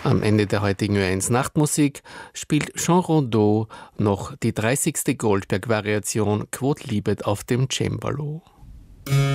Am Ende der heutigen Ö1 Nachtmusik spielt Jean Rondeau noch die 30. Goldberg-Variation Quod libet auf dem Cembalo.